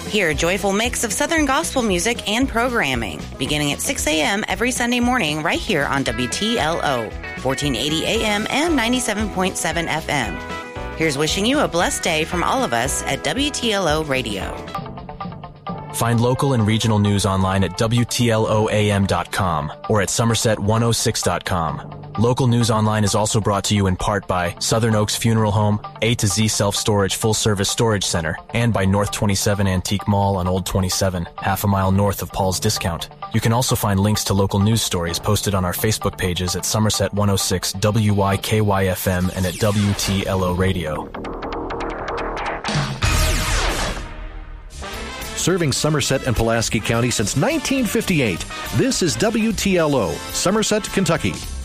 Hear a joyful mix of Southern gospel music and programming, beginning at 6 a.m. every Sunday morning right here on WTLO, 1480 AM and 97.7 FM. Here's wishing you a blessed day from all of us at WTLO Radio. Find local and regional news online at WTLOAM.com or at Somerset106.com. Local News Online is also brought to you in part by Southern Oaks Funeral Home, A to Z Self-Storage Full-Service Storage Center, and by North 27 Antique Mall on Old 27, half a mile north of Paul's Discount. You can also find links to local news stories posted on our Facebook pages at Somerset 106 WYKY-FM and at WTLO Radio. Serving Somerset and Pulaski County since 1958, this is WTLO, Somerset, Kentucky.